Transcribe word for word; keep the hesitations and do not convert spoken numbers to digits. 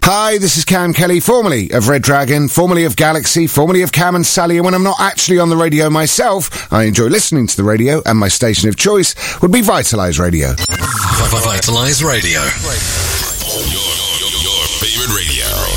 Hi, this is Cam Kelly, formerly of Red Dragon, formerly of Galaxy, formerly of Cam and Sally, and when I'm not actually on the radio myself, I enjoy listening to the radio, and my station of choice would be Vitalise Radio. Vitalise Radio. Your, your, your favorite radio.